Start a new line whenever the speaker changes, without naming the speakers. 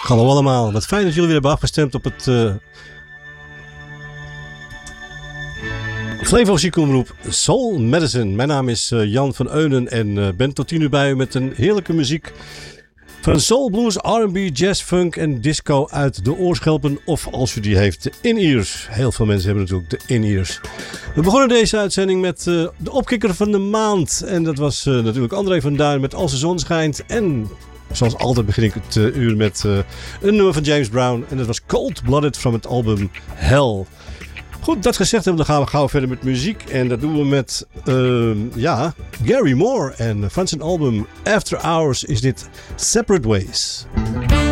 Hallo allemaal, wat fijn dat jullie weer hebben afgestemd op het Flevo Ziekenomroep Soul Medicine. Mijn naam is Jan van Eunen en ben tot 10 uur bij u met een heerlijke muziek van soul, blues, R&B, jazz, funk en disco uit de oorschelpen. Of als u die heeft, de in-ears. Heel veel mensen hebben natuurlijk de in-ears. We begonnen deze uitzending met de opkikker van de maand. En dat was natuurlijk André van Duin met Als de zon schijnt. En zoals altijd begin ik het uur met een nummer van James Brown. En dat was Cold Blooded van het album Hell. Goed, dat gezegd hebben, dan gaan we gauw verder met muziek. En dat doen we met Gary Moore. En van zijn album After Hours is dit Separate Ways.